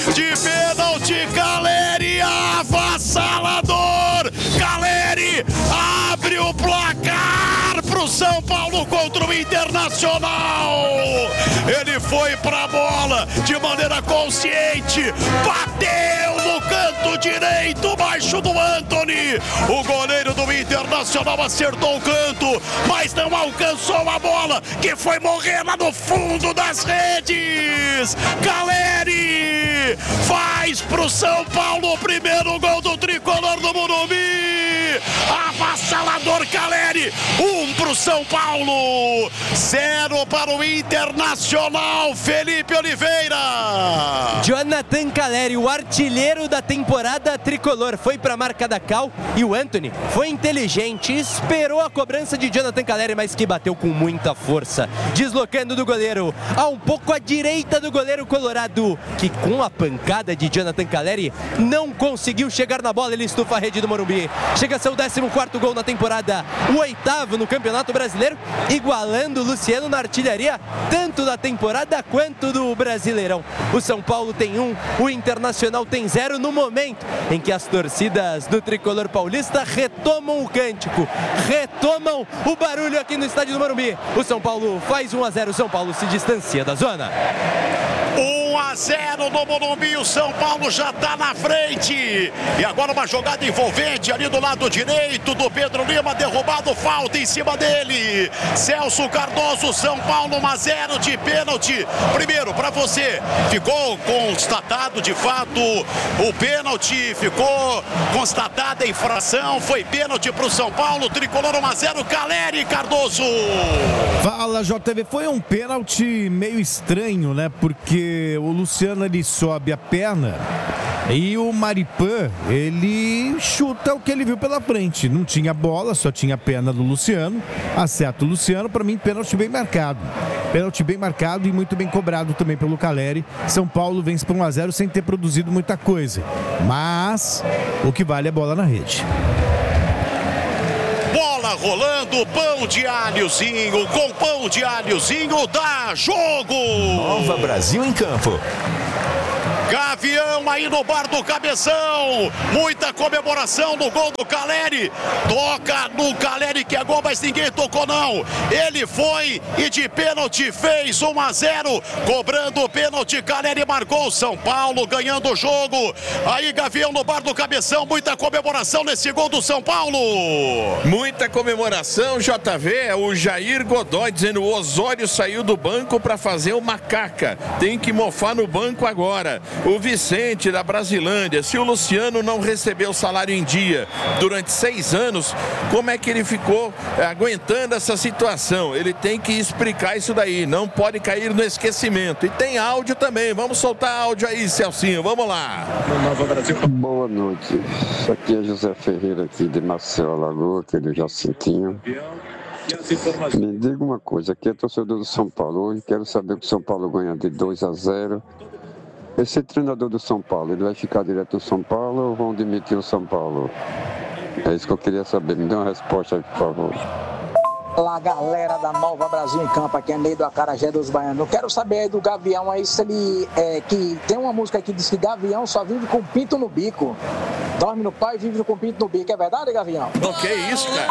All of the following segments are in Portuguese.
de pênalti, Caleri, avassalador, Caleri abre o placar pro São Paulo contra o Internacional. Ele foi pra bola de maneira consciente, bateu no canto direito, baixo do Antony. O goleiro do Internacional acertou o canto, mas não alcançou a bola, que foi morrer lá no fundo das redes. Caleri faz pro São Paulo o primeiro gol do tricolor do Morumbi. Avassalador Caleri, 1 pro São Paulo, 0 para o Internacional. Felipe Oliveira. Jonathan Caleri, o artilheiro da temporada tricolor, foi para a marca da Cal e o Antony foi inteligente, esperou a cobrança de Jonathan Caleri, mas que bateu com muita força, deslocando do goleiro a um pouco à direita do goleiro colorado, que com a pancada de Jonathan Caleri não conseguiu chegar na bola. Ele estufa a rede do Morumbi. Chega a ser o 14º gol na temporada, o 8º no Campeonato Brasileiro, igualando o Luciano na artilharia, tanto da temporada quanto do Brasileirão. O São Paulo tem 1, o Internacional tem 0, no momento em que as torcidas do tricolor paulista retomam o cântico, retomam o barulho aqui no estádio do Morumbi. O São Paulo faz 1-0, o São Paulo se distancia da zona. 1-0 no Morumbi, o São Paulo já está na frente. E agora uma jogada envolvente ali do lado direito do Pedro Lima, derrubado, falta em cima dele. Celso Cardoso, São Paulo 1-0 de pênalti. Primeiro, para você, ficou constatado de fato o pênalti, ficou constatada a infração, foi pênalti para o São Paulo, tricolor 1-0, Caleri, Cardoso. Fala, JV, foi um pênalti meio estranho, né? Porque o Luciano, ele sobe a perna e o Maripan, ele chuta o que ele viu pela frente. Não tinha bola, só tinha a perna do Luciano. Acerta o Luciano, para mim, pênalti bem marcado. Pênalti bem marcado e muito bem cobrado também pelo Caleri. São Paulo vence por 1-0 sem ter produzido muita coisa. Mas o que vale é bola na rede. Bola rolando, pão de alhozinho, com pão de alhozinho dá jogo. Nova Brasil em campo. Gavião aí no bar do Cabeção, muita comemoração no gol do Caleri, toca no Caleri que é gol, mas ninguém tocou não, ele foi e de pênalti fez 1-0, cobrando o pênalti, Caleri marcou, São Paulo ganhando o jogo. Aí Gavião no bar do Cabeção, muita comemoração nesse gol do São Paulo. Muita comemoração, JV, o Jair Godoy dizendo o Osório saiu do banco para fazer o macaca, tem que mofar no banco agora. O Vicente da Brasilândia, se o Luciano não recebeu o salário em dia durante 6 anos, como é que ele ficou aguentando essa situação? Ele tem que explicar isso daí, não pode cair no esquecimento. E tem áudio também, vamos soltar áudio aí, Celcinho, vamos lá. Boa noite, isso aqui é José Ferreira aqui de Maceió, Alagoas, aqui do Jacintinho. Me diga uma coisa, aqui é torcedor do São Paulo, hoje quero saber que o São Paulo ganha de 2-0. Esse treinador do São Paulo, ele vai ficar direto no São Paulo ou vão demitir o São Paulo? É isso que eu queria saber. Me dê uma resposta aí, por favor. Olá, galera da Nova Brasil em Campo, aqui é Ney do Acarajé dos Baianos. Eu quero saber aí do Gavião, aí se ele, que tem uma música que diz que Gavião só vive com pinto no bico. Dorme no pau e vive com pinto no bico. É verdade, Gavião? O que é isso, cara?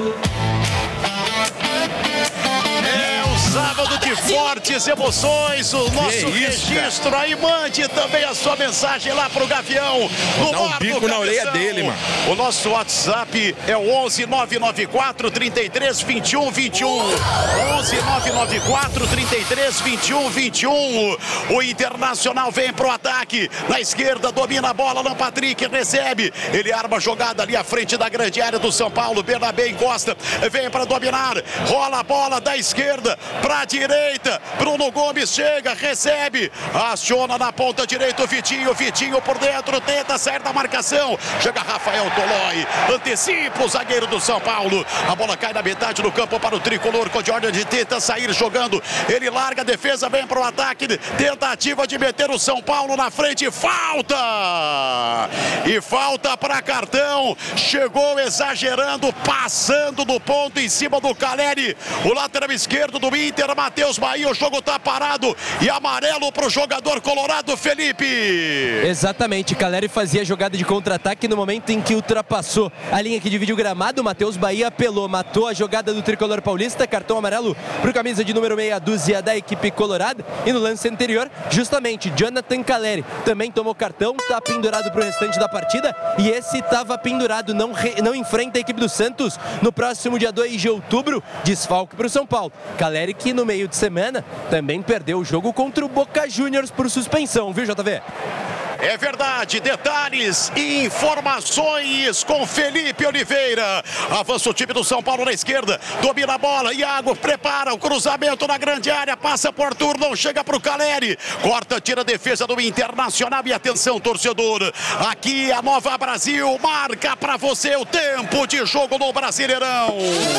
É um sábado de fortes emoções, o nosso registro aí, mande também a sua mensagem lá pro Gavião. Dá um bico na orelha dele, mano. O nosso WhatsApp é o 11 994 33 21 21. 11 994 33 21 21. O Internacional vem pro ataque, na esquerda domina a bola, Alan Patrick recebe, ele arma a jogada ali à frente da grande área do São Paulo, Bernabé encosta, vem para dominar, rola a bola da esquerda para a direita, Bruno Gomes chega, recebe, aciona na ponta direita o Vitinho por dentro, tenta sair da marcação, chega Rafael Tolói, antecipa o zagueiro do São Paulo, a bola cai na metade do campo para o tricolor, Codiordia tenta sair jogando, ele larga a defesa, vem para o ataque, tentativa de meter o São Paulo na frente, falta! E falta para cartão, chegou exagerando, passando do ponto em cima do Caleri, o lateral esquerdo do Inter, Matheus Bahia, o jogo tá parado e amarelo pro jogador colorado, Felipe. Exatamente, Caleri fazia jogada de contra-ataque no momento em que ultrapassou a linha que divide o gramado. Matheus Bahia apelou, matou a jogada do tricolor paulista, cartão amarelo pro camisa de número meia dúzia da equipe colorada. E no lance anterior, justamente, Jonathan Caleri também tomou cartão, tá pendurado pro restante da partida, e esse tava pendurado, não enfrenta a equipe do Santos no próximo dia 2 de outubro, desfalque pro São Paulo. Caleri que no meio de semana também perdeu o jogo contra o Boca Juniors por suspensão, viu, JV? É verdade, detalhes e informações com Felipe Oliveira. Avança o time do São Paulo na esquerda, domina a bola, Iago prepara o cruzamento na grande área, passa por Arthur, não chega pro Caleri, corta, tira a defesa do Internacional e atenção, torcedor, aqui a Nova Brasil marca pra você o tempo de jogo no Brasileirão.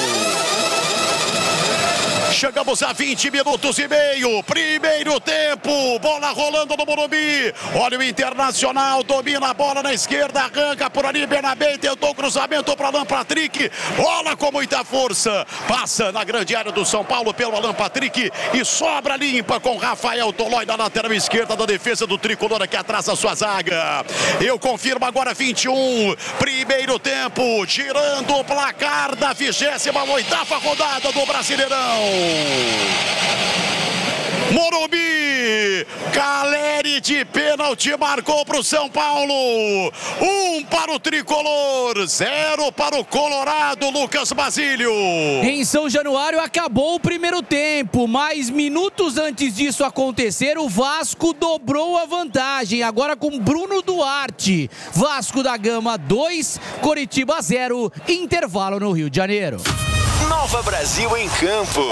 Chegamos a 20 minutos e meio, primeiro tempo, bola rolando no Morumbi. Olha o Internacional, domina a bola na esquerda, arranca por ali, Bernabé tentou cruzamento para Alan Patrick, bola com muita força, passa na grande área do São Paulo pelo Alan Patrick e sobra limpa com Rafael Tolói na lateral esquerda da defesa do tricolor aqui atrás da sua zaga. Eu confirmo agora 21, primeiro tempo, girando o placar da 28ª rodada do Brasileirão. Morumbi, Caleri de pênalti marcou para o São Paulo, 1 para o tricolor, 0 para o colorado, Lucas Basílio. Em São Januário acabou o primeiro tempo, mas minutos antes disso acontecer, o Vasco dobrou a vantagem, agora com Bruno Duarte. Vasco da Gama 2, Coritiba 0, intervalo no Rio de Janeiro. Nova Brasil em campo.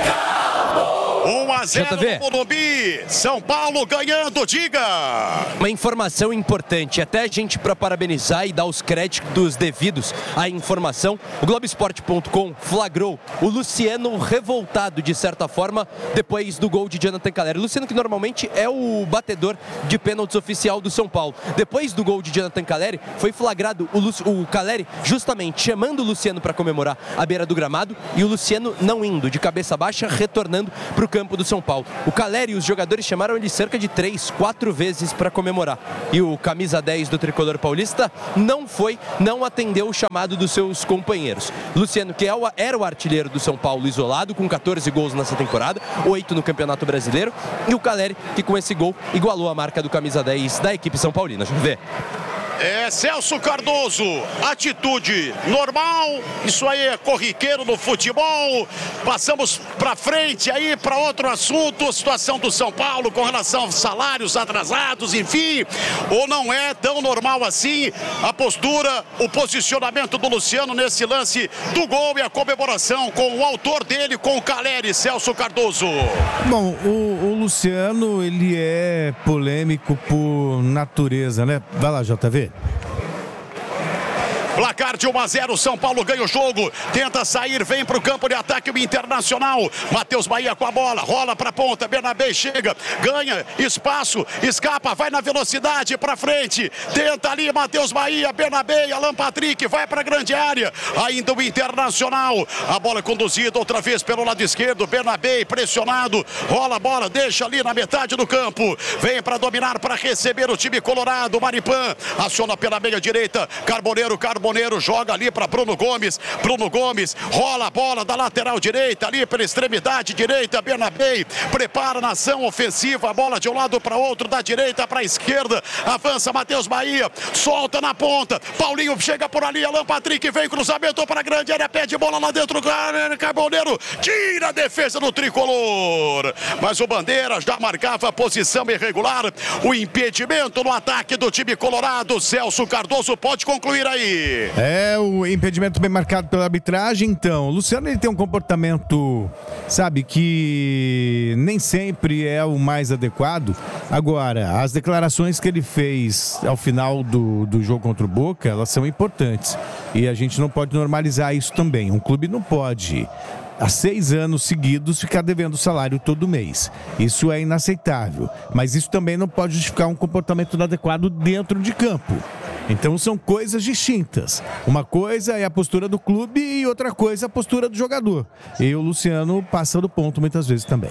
1-0 no Morumbi, São Paulo ganhando, diga! Uma informação importante, até a gente para parabenizar e dar os créditos devidos à informação, o Globoesporte.com flagrou o Luciano revoltado, de certa forma, depois do gol de Jonathan Caleri. Luciano, que normalmente é o batedor de pênaltis oficial do São Paulo. Depois do gol de Jonathan Caleri, foi flagrado o Caleri justamente chamando o Luciano para comemorar à beira do gramado e o Luciano não indo, de cabeça baixa, retornando para o campo do São Paulo. O Caleri e os jogadores chamaram ele cerca de 3, 4 vezes para comemorar. E o camisa 10 do tricolor paulista não atendeu o chamado dos seus companheiros. Luciano, que era o artilheiro do São Paulo isolado, com 14 gols nessa temporada, 8 no Campeonato Brasileiro. E o Caleri, que com esse gol igualou a marca do camisa 10 da equipe são paulina. Deixa eu ver. Celso Cardoso, atitude normal, isso aí é corriqueiro no futebol. Passamos para frente aí para outro assunto, a situação do São Paulo com relação aos salários atrasados, enfim, ou não é tão normal assim a postura, o posicionamento do Luciano nesse lance do gol e a comemoração com o autor dele, com o Caleri, Celso Cardoso. Bom, o Luciano, ele é polêmico por natureza, né? Vai lá, JV. Placar de 1-0, São Paulo ganha o jogo, tenta sair, vem para o campo de ataque o Internacional, Matheus Bahia com a bola, rola para a ponta, Bernabé chega, ganha espaço, escapa, vai na velocidade para frente, tenta ali Matheus Bahia, Bernabé, Alan Patrick, vai para a grande área, ainda o Internacional, a bola conduzida outra vez pelo lado esquerdo, Bernabé pressionado, rola a bola, deixa ali na metade do campo, vem para dominar, para receber o time colorado, Maripan, aciona pela meia direita, Carboneiro joga ali para Bruno Gomes, rola a bola da lateral direita ali pela extremidade direita, Bernabé prepara na ação ofensiva, a bola de um lado para outro, da direita para a esquerda, avança Matheus Bahia, solta na ponta, Paulinho chega por ali, Alan Patrick vem, cruzamento para a grande área, pede bola lá dentro, Carboneiro tira a defesa do tricolor, mas o Bandeira já marcava a posição irregular, o impedimento no ataque do time colorado. Celso Cardoso pode concluir aí. O impedimento bem marcado pela arbitragem. Então, o Luciano, ele tem um comportamento, sabe, que nem sempre é o mais adequado. Agora, as declarações que ele fez ao final do jogo contra o Boca, elas são importantes. E a gente não pode normalizar isso também. Um clube não pode, há 6 anos seguidos, ficar devendo salário todo mês. Isso é inaceitável. Mas isso também não pode justificar um comportamento inadequado dentro de campo. Então são coisas distintas. Uma coisa é a postura do clube e outra coisa é a postura do jogador. E o Luciano passa do ponto muitas vezes também.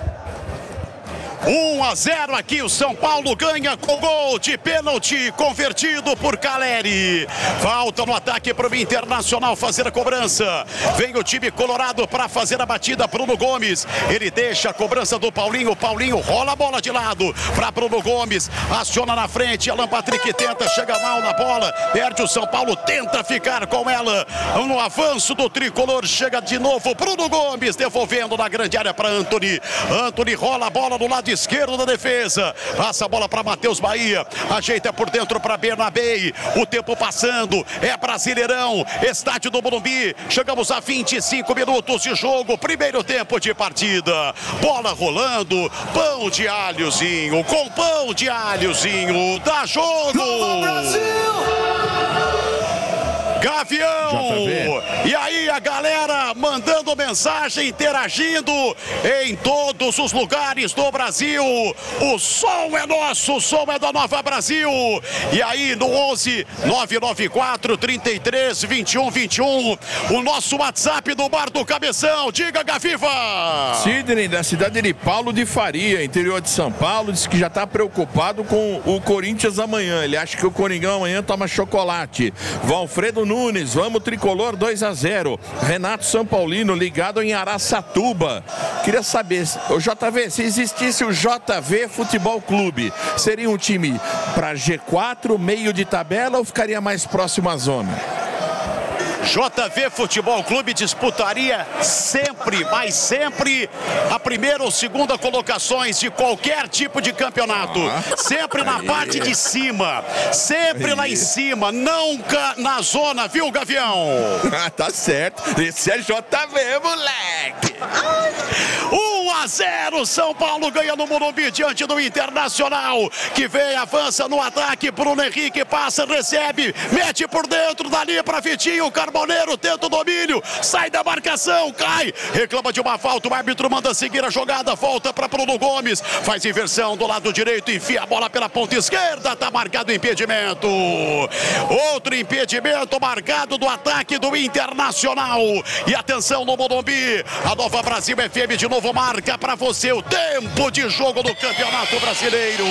1-0 aqui, o São Paulo ganha com gol de pênalti convertido por Caleri. Falta no ataque para o Internacional fazer a cobrança. Vem o time colorado para fazer a batida. Bruno Gomes, ele deixa a cobrança do Paulinho. Paulinho rola a bola de lado para Bruno Gomes, aciona na frente. Alan Patrick tenta, chega mal na bola, perde o São Paulo, tenta ficar com ela. No avanço do tricolor, chega de novo Bruno Gomes, devolvendo na grande área para Antony. Antony rola a bola no lado esquerdo da defesa, passa a bola para Matheus Bahia, ajeita por dentro para Bernabei. O tempo passando, é Brasileirão, estádio do Morumbi. Chegamos a 25 minutos de jogo, primeiro tempo de partida. Bola rolando, pão de alhozinho, com pão de alhozinho, dá jogo! Gavião! E aí a galera mandando mensagem, interagindo em todos os lugares do Brasil. O som é nosso, o som é da Nova Brasil. E aí no 11 994 33 21 21, o nosso WhatsApp do Bar do Cabeção. Diga, Gaviva! Sidney, da cidade de Paulo de Faria, interior de São Paulo, disse que já está preocupado com o Corinthians amanhã. Ele acha que o Coringão amanhã toma chocolate. Valfredo Nunes, vamos tricolor 2-0. Renato São Paulino, ligado em Araçatuba. Queria saber, o JV, se existisse o JV Futebol Clube, seria um time para G4, meio de tabela, ou ficaria mais próximo à zona? JV Futebol Clube disputaria sempre, mas sempre, a primeira ou segunda colocações de qualquer tipo de campeonato. Sempre na parte de cima, sempre lá em cima, nunca na zona, viu, Gavião? Tá certo, esse é JV, moleque! 1-0, São Paulo ganha no Morumbi diante do Internacional, que vem, avança no ataque, Bruno Henrique passa, recebe, mete por dentro, dali para Vitinho, Carboneiro tenta o domínio, sai da marcação, cai, reclama de uma falta, o árbitro manda seguir a jogada, volta para Bruno Gomes, faz inversão do lado direito, enfia a bola pela ponta esquerda, tá marcado o impedimento. Outro impedimento marcado do ataque do Internacional. E atenção no Morumbi, a Nova Brasil FM de novo marca para você o tempo de jogo do Campeonato Brasileiro.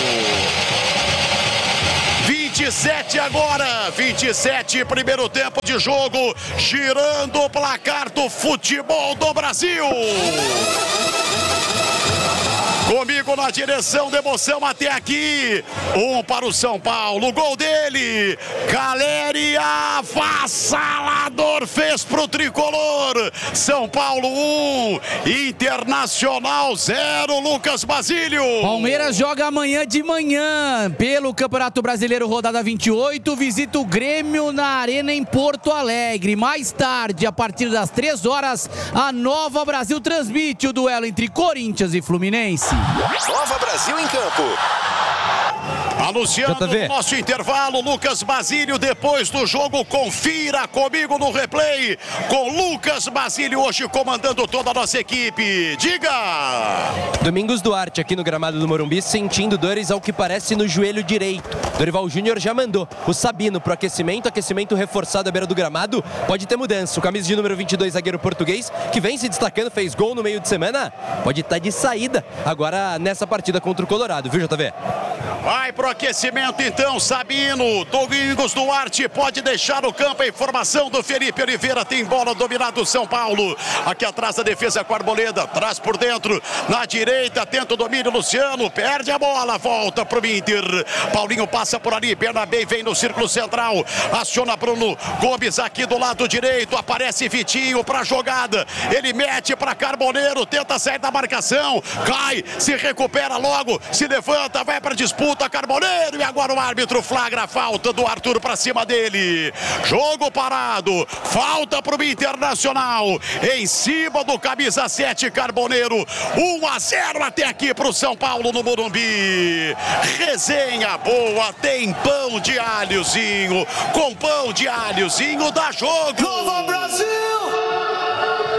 27 agora, 27, primeiro tempo de jogo, girando o placar do futebol do Brasil. Comigo na direção de emoção até aqui. Um para o São Paulo. Gol dele. Caleri avassalador fez pro tricolor. São Paulo 1, Internacional 0. Lucas Basílio. Palmeiras joga amanhã de manhã pelo Campeonato Brasileiro, rodada 28. Visita o Grêmio na Arena em Porto Alegre. Mais tarde, a partir das 3 horas, a Nova Brasil transmite o duelo entre Corinthians e Fluminense. Nova Brasil em campo. Anunciando o nosso intervalo, Lucas Basílio, depois do jogo, confira comigo no replay, com Lucas Basílio hoje comandando toda a nossa equipe. Diga! Domingos Duarte aqui no gramado do Morumbi, sentindo dores ao que parece no joelho direito. Dorival Júnior já mandou o Sabino pro aquecimento reforçado à beira do gramado, pode ter mudança. O camisa de número 22, zagueiro português, que vem se destacando, fez gol no meio de semana, pode estar de saída agora nessa partida contra o Colorado, viu, JV? Vai pro aquecimento então, Sabino. Domingos Duarte pode deixar o campo. A informação do Felipe Oliveira, tem bola dominado São Paulo. Aqui atrás da defesa com a Arboleda, traz por dentro, na direita, tenta o domínio Luciano, perde a bola, volta pro Inter. Paulinho passa por ali, Bernabei vem no círculo central, aciona Bruno Gomes aqui do lado direito, aparece Vitinho pra jogada, ele mete pra Carboneiro, tenta sair da marcação, cai, se recupera logo, se levanta, vai pra disputa, Carboneiro, e agora o árbitro flagra a falta do Arthur pra cima dele. Jogo parado, falta pro Internacional, em cima do camisa 7, Carboneiro. 1-0 até aqui pro São Paulo no Morumbi. Resenha boa, tem pão de alhozinho, com pão de alhozinho dá jogo. Nova Brasil!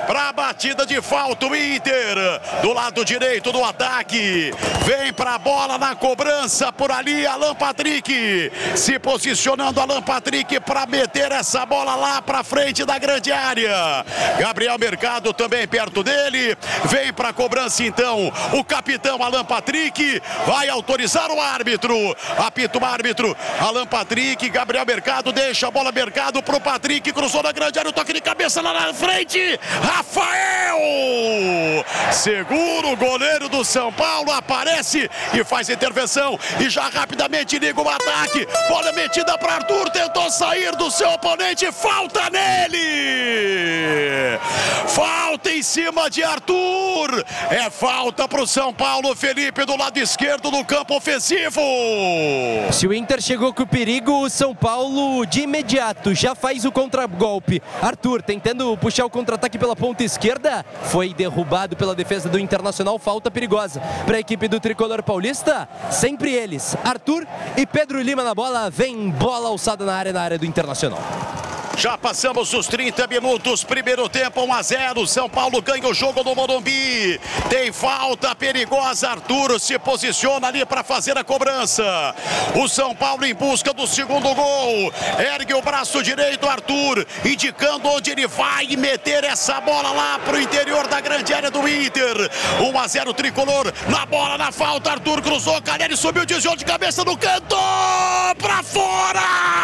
Pra batida de falta o Inter. Do lado direito do ataque. Vem pra bola na cobrança por ali Alan Patrick. Se posicionando Alan Patrick pra meter essa bola lá pra frente da grande área. Gabriel Mercado também perto dele. Vem pra cobrança então o capitão Alan Patrick. Vai autorizar o árbitro. Apita o árbitro. Alan Patrick, Gabriel Mercado deixa a bola Mercado pro Patrick. Cruzou na grande área. O toque de cabeça lá na frente. Rafael! Segura o goleiro do São Paulo. Aparece e faz intervenção. E já rapidamente liga o ataque. Bola metida para Arthur. Tentou sair do seu oponente. Falta nele! Falta em cima de Arthur. É falta para o São Paulo. Felipe do lado esquerdo do campo ofensivo. Se o Inter chegou com o perigo, o São Paulo de imediato já faz o contragolpe. Arthur tentando puxar o contra-ataque pela ponta esquerda. Foi derrubado pela defesa do Internacional. Falta perigosa para a equipe do Tricolor Paulista. Sempre eles, Arthur e Pedro Lima na bola. Vem bola alçada na área do Internacional. Já passamos os 30 minutos, primeiro tempo 1-0, São Paulo ganha o jogo no Morumbi. Tem falta perigosa, Arthur se posiciona ali para fazer a cobrança. O São Paulo em busca do segundo gol. Ergue o braço direito, Arthur, indicando onde ele vai meter essa bola lá para o interior da grande área do Inter. 1-0 Tricolor, na bola, na falta, Arthur cruzou, Caleri subiu, desviou de cabeça no canto, para fora!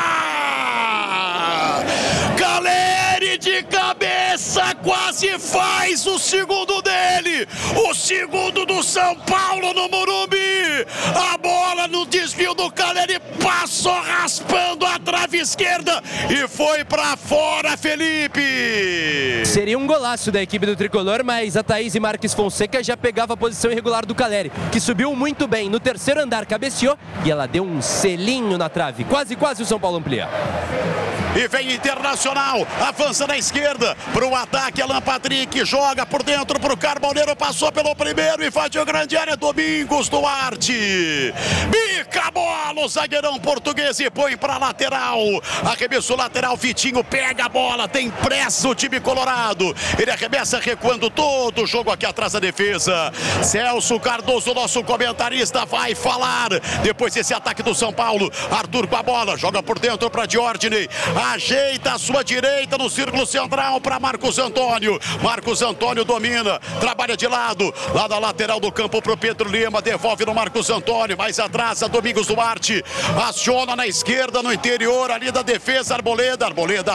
Caleri de cabeça quase faz o segundo dele, o segundo do São Paulo no Morumbi. A bola no desvio do Caleri passou raspando a trave esquerda e foi pra fora, Felipe. Seria um golaço da equipe do Tricolor, mas a Thaís e Marques Fonseca já pegava a posição irregular do Caleri, que subiu muito bem no terceiro andar, cabeceou e ela deu um selinho na trave. Quase o São Paulo amplia. E vem Internacional, avança na esquerda para o ataque, Alan Patrick joga por dentro para o Carboneiro, passou pelo primeiro e invadiu a grande área, Domingos Duarte. Bica a bola, o zagueirão português e põe para lateral. Arremesso lateral, Vitinho pega a bola, tem pressa o time colorado. Ele arremessa recuando todo o jogo aqui atrás da defesa. Celso Cardoso, nosso comentarista, vai falar depois desse ataque do São Paulo. Arthur com a bola, joga por dentro para Diordney. Ajeita a sua direita no círculo central para Marcos Antônio. Marcos Antônio domina, trabalha de lado, lá da lateral do campo para o Pedro Lima, devolve no Marcos Antônio, mais atrás a Domingos Duarte, aciona na esquerda, no interior ali da defesa, Arboleda